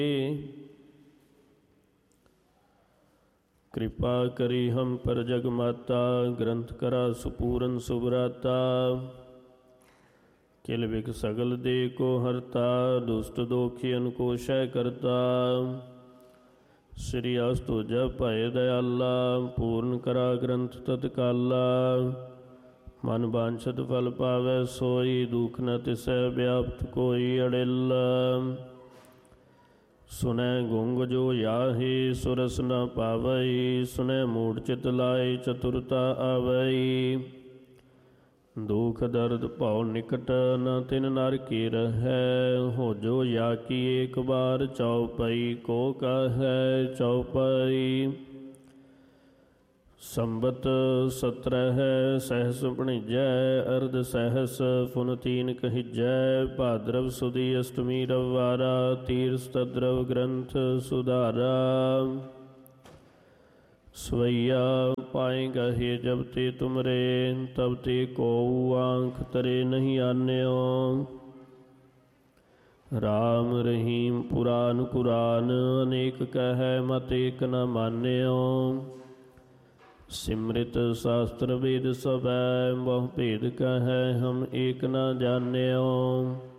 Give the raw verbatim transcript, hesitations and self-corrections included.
कृपा करी हम पर जग माता, ग्रंथ करा सुपूरन सुभराता। किल बिक सगल दे को हरता, दुष्ट दोखियन को शय करता। श्री अस्तुजा भय दयाला, पूर्ण करा ग्रंथ तत्काला। मन बांछत फल पावै सोई, दुख न तिसै व्याप्त कोई अड़िल। सुनै गुंग जो याहि, सुरस न पावई। सुनै मूढ़ चित लाई, चतुरता आवई। दुख दर्द भौ निकट, न तिन नर की रहै। हो जो या की एक बार, चौपई को कहै चौपई। संबत सत्रह सहस भणिजै, अर्ध सहस फुन तीन कहिजै। भाद्रव सुदी अष्टमी रविवारा, तीर्थ तद्रव ग्रंथ सुधारा। सवैया पाए गहे जब ते तुमरे, तब ते को आँख तरे नहीं आन्यो। राम रहीम पुराण कुरान, अनेक कहै मत एक न मान्यो। सिमृत शास्त्र वेद सबै, बहु भेद कहै हम एक न जान्यो।